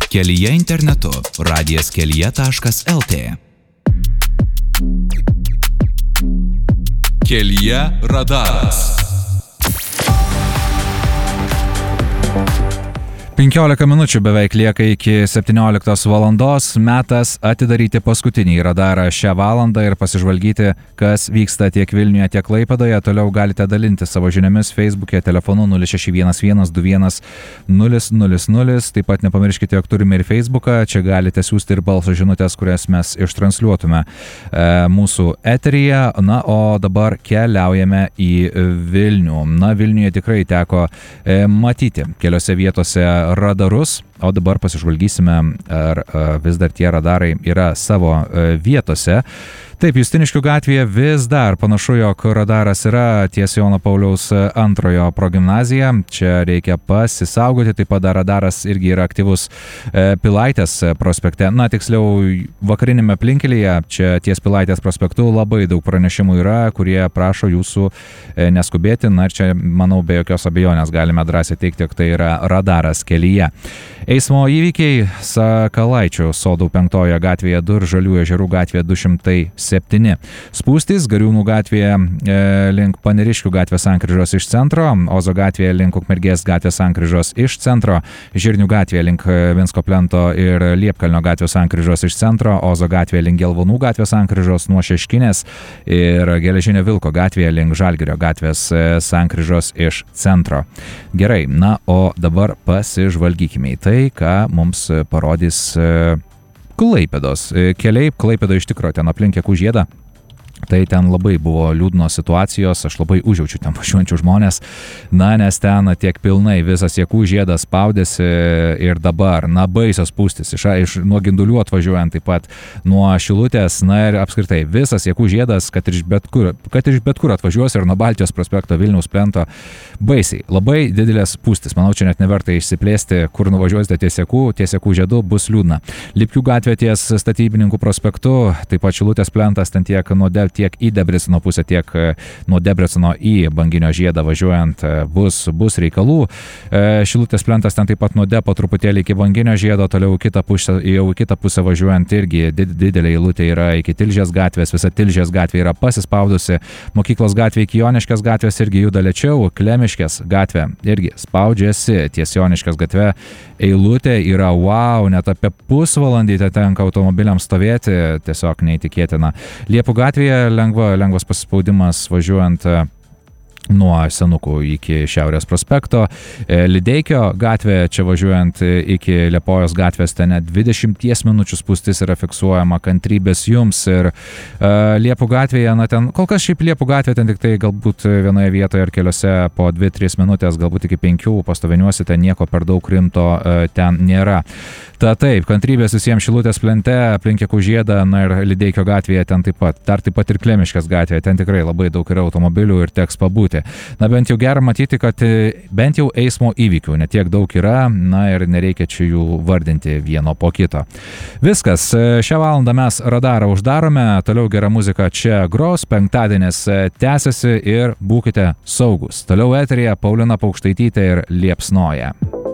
Kelyje internetu radijas.kelyje.lt. Kelyje radaras. 15 minučių beveik lieka iki 17 valandos, metas atidaryti paskutinį radarą šią valandą ir pasižvalgyti, kas vyksta tiek Vilniuje, tiek Klaipėdoje. Toliau galite dalinti savo žiniomis Facebook'e telefonu 0611210000. Taip pat nepamirškite, jog turime ir Facebook'ą, čia galite siūsti ir balso žinutės, kurias mes ištransliuotume mūsų eteryje. Na, o dabar keliaujame į Vilnių. Na, Vilniuje tikrai teko matyti keliose vietose radarus, o dabar pasižvalgysime, ar vis dar tie radarai yra savo vietose. Taip, Justiniškių gatvėje vis dar panašu, jog radaras yra ties Jono Pauliaus antrojo progimnazija. Čia reikia pasisaugoti, taip pat radaras irgi yra aktyvus Pilaitės prospekte. Na, tiksliau, vakarinėme aplinkelyje, čia ties Pilaitės prospektu labai daug pranešimų yra, kurie prašo jūsų neskubėti. Na, ir čia, manau, be jokios abejonės galime drąsiai teikti, jog tai yra radaras kelyje. Eismo įvykiai Sakalaičių sodų 5 gatvėje 2 ir Žaliųjų ežerų gatvėje 207. Spūstys Gariūnų gatvėje link Paneriškių gatvės sankryžos iš centro, Ozo gatvėje link Ukmergės gatvės sankryžos iš centro, Žirnių gatvėje link Vinsko plento ir Liepkalnio gatvės sankryžos iš centro, Ozo gatvėje link Gelvonų gatvės sankryžos nuo Šeškinės ir Geležinio Vilko gatvėje link Žalgirio gatvės sankryžos iš centro. Gerai, na, o dabar pasižvalgykime į tai, ką mums parodys Klaipėdos keliai. Klaipėdo iš tikro ten aplink Jakų žiedą. Tai ten labai buvo liūdnos situacijos, aš labai užjaučiu ten važiuojančių žmonės, na, nes ten tiek pilnai visas Jakų žiedas spaudėsi ir dabar, na, baisios spūstys, nuo Gindulių atvažiuojant, taip pat nuo Šilutės, na ir apskritai visas Jakų žiedas, kad iš bet kur atvažiuos ir nuo Baltijos prospekto Vilniaus plento, baisiai, labai didelės spūstys, manau, čia net neverta išsiplėsti, kur nuvažiuosite ties Jakų žiedu, bus liūdna. Lipkių gatvė ties Statybininkų prospektu, taip pat Šilutės plentas ten tiek į Debrecino pusę, tiek nuo Debrecino į Banginio žiedą važiuojant bus reikalų. Šilutės plentas ten taip pat nuo Depo truputėlį iki Banginio žiedo, toliau į kitą pusę važiuojant irgi didelė eilutė yra iki Tilžės gatvės, visa Tilžės gatvė yra pasispaudusi, Mokyklos gatvė iki Joniškės gatvės irgi juda lėčiau, Klemiškės gatvė irgi spaudžiasi ties Joniškės gatve, eilutė yra wow, net apie pusvalandį tenka automobiliams stovėti, tiesiog neįtikėtina. Liepų gatvėje lengvas pasispaudimas važiuojant nuo Senukų iki Šiaurės prospekto, Lideikio gatvė, čia važiuojant iki Liepojos gatvės, ten net 20 minučių spūstis yra fiksuojama, kantrybės jums. Ir Liepų gatvėje, na ten, kol kas šiaip Liepų gatvė, ten tik tai galbūt vienoje vietoje ar keliose po 2-3 minutės, galbūt iki 5 pastoviniuosite, nieko per daug rimto ten nėra. Taip, kantrybės visiems Šilutės plente, aplink Jakų žiedą, na ir Lideikio gatvėje ten taip pat ir Klemiškės gatvėje, ten tikrai labai daug yra automobilių ir teks pabūti. Na, bent jau gera matyti, kad bent jau eismo įvykių netiek daug yra, na ir nereikia čia jų vardinti vieno po kito. Viskas, šią valandą mes radarą uždarome, toliau gera muzika čia gros, penktadienis tęsiasi ir būkite saugus. Toliau eteryje Paulina Paukštaitytė ir Liepsnoja.